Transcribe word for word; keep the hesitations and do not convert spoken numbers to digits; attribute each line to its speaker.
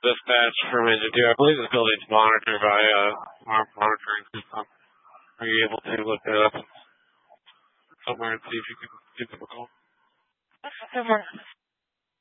Speaker 1: dispatch for me to do. I believe this building's monitored by a armed monitoring system. Are you able to look that up somewhere and see if you can give them a call?
Speaker 2: Over.